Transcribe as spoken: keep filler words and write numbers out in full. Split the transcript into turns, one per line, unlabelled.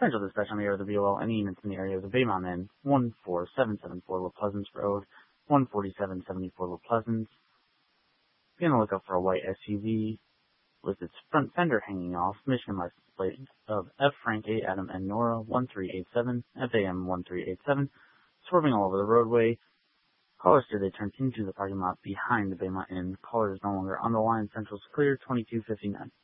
Central dispatch on the area of the V O L. Any units in the area of the Baymont Inn, one four seven seven four La Pleasance Road, one forty-seven seventy-four La Pleasance. Be on the lookout for a white S U V with its front fender hanging off, Michigan license plate of F Frank A Adam and Nora one three eight seven, F A M one three eight seven, swerving all over the roadway. Callers say they turned into the parking lot behind the Baymont Inn. Caller is no longer on the line. Central's clear, twenty-two fifty-nine.